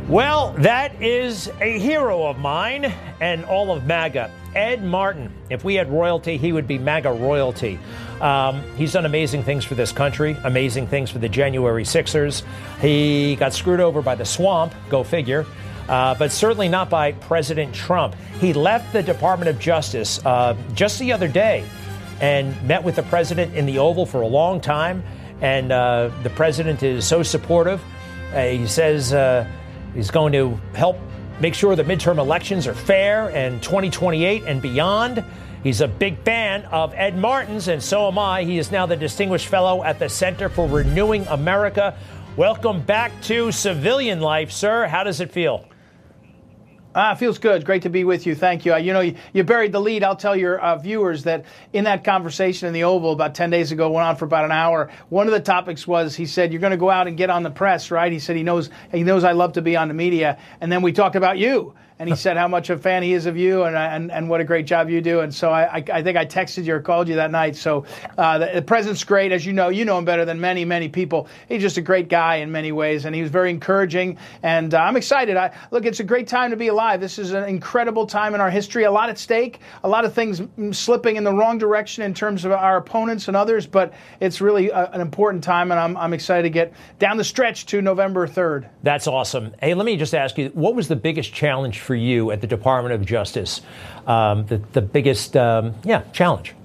Well, that is a hero of mine and all of MAGA. Ed Martin. If we had royalty, he would be MAGA royalty. He's done amazing things for this country, amazing things for the January Sixers. He got screwed over by the swamp, go figure, but certainly not by President Trump. He left the Department of Justice just the other day and met with the president in the Oval for a long time. And the president is so supportive. He says he's going to help make sure the midterm elections are fair and 2028 and beyond. He's a big fan of Ed Martin's, and so am I. He is now the Distinguished Fellow at the Center for Renewing America. Welcome back to civilian life, sir. How does it feel? Feels good. Great to be with you. Thank you. You buried the lead. I'll tell your viewers that in that conversation in the Oval about 10 days ago, went on for about an hour. One of the topics was, he said, you're going to go out and get on the press, right? He said he knows I love to be on the media. And then we talked about you. And he said how much a fan he is of you and what a great job you do. And so I think I texted you or called you that night. So the president's great. As you know him better than many, many people. He's just a great guy in many ways. And he was very encouraging. And I'm excited. Look, it's a great time to be alive. This is an incredible time in our history. A lot at stake. A lot of things slipping in the wrong direction in terms of our opponents and others. But it's really an important time. And I'm excited to get down the stretch to November 3rd. That's awesome. Hey, let me just ask you, what was the biggest challenge for you at the Department of Justice? The biggest, challenge?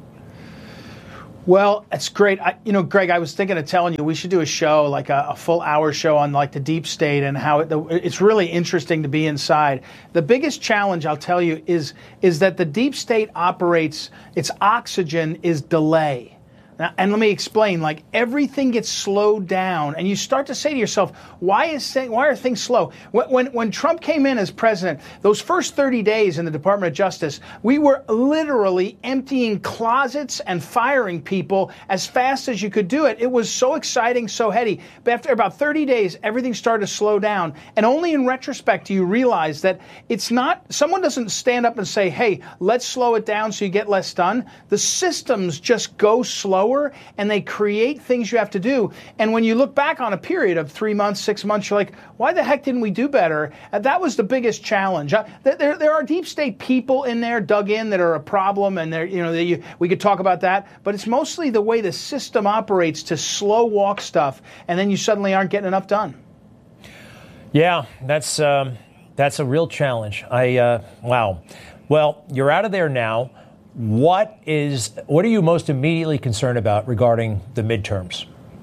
Well, it's great. Greg, I was thinking of telling you we should do a show, like a full hour show on like the deep state and how it's really interesting to be inside. The biggest challenge, I'll tell you, is that the deep state operates, its oxygen is delay. Now, and let me explain, like everything gets slowed down and you start to say to yourself, why are things slow? When Trump came in as president, those first 30 days in the Department of Justice, we were literally emptying closets and firing people as fast as you could do it. It was so exciting, so heady. But after about 30 days, everything started to slow down. And only in retrospect do you realize that it's not, someone doesn't stand up and say, hey, let's slow it down so you get less done. The systems just go slower. And they create things you have to do. And when you look back on a period of 3 months, 6 months, you're like, why the heck didn't we do better? And that was the biggest challenge. There are deep state people in there dug in that are a problem, and we could talk about that. But it's mostly the way the system operates to slow walk stuff, and then you suddenly aren't getting enough done. Yeah, that's a real challenge. Wow. Well, you're out of there now. What are you most immediately concerned about regarding the midterms?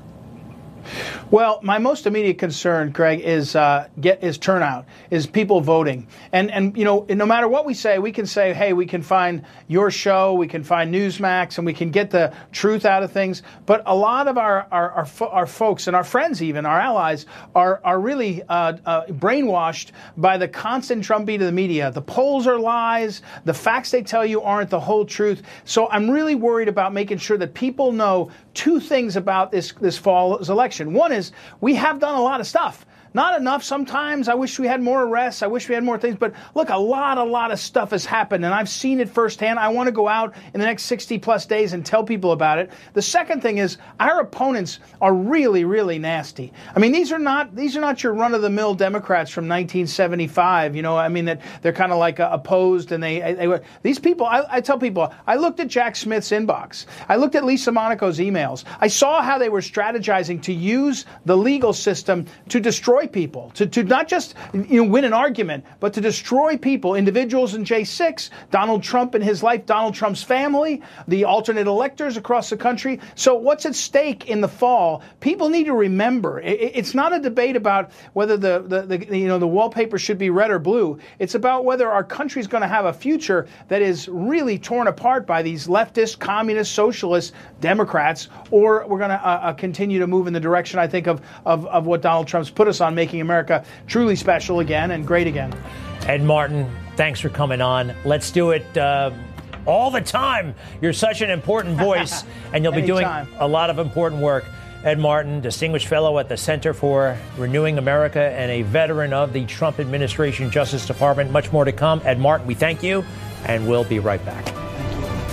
Well, my most immediate concern, Greg, is turnout, is people voting. And no matter what we say, we can say, hey, we can find your show, we can find Newsmax, and we can get the truth out of things. But a lot of our folks and our friends, even our allies, are really brainwashed by the constant drumbeat of the media. The polls are lies. The facts they tell you aren't the whole truth. So I'm really worried about making sure that people know two things about this fall's election. One is we have done a lot of stuff. Not enough sometimes. I wish we had more arrests. I wish we had more things. But look, a lot of stuff has happened, and I've seen it firsthand. I want to go out in the next 60 plus days and tell people about it. The second thing is our opponents are really, really nasty. I mean, these are not your run-of-the-mill Democrats from 1975. That they're kind of like opposed, and these people. I tell people, I looked at Jack Smith's inbox. I looked at Lisa Monaco's emails. I saw how they were strategizing to use the legal system to destroy people, to not just win an argument, but to destroy people, individuals in J6, Donald Trump and his life, Donald Trump's family, the alternate electors across the country. So what's at stake in the fall? People need to remember, it's not a debate about whether the wallpaper should be red or blue. It's about whether our country is going to have a future that is really torn apart by these leftist, communist, socialist Democrats, or we're going to continue to move in the direction, I think, of what Donald Trump's put us on, making America truly special again and great again. Ed Martin, thanks for coming on. Let's do it all the time. You're such an important voice, and you'll be doing a lot of important work. Ed Martin, Distinguished Fellow at the Center for Renewing America and a veteran of the Trump administration Justice Department. Much more to come. Ed Martin, we thank you, and we'll be right back.